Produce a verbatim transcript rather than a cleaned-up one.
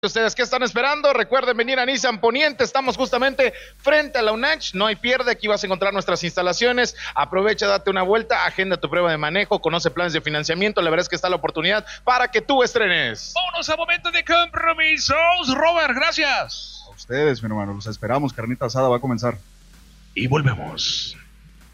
¿Ustedes qué están esperando? Recuerden venir a Nissan Poniente, estamos justamente frente a la UNACH, no hay pierde, aquí vas a encontrar nuestras instalaciones, aprovecha, date una vuelta, agenda tu prueba de manejo, conoce planes de financiamiento, la verdad es que está la oportunidad para que tú estrenes. Vámonos a momento de compromisos, Robert, gracias. A ustedes, mi hermano, los esperamos, carnita asada va a comenzar. Y volvemos.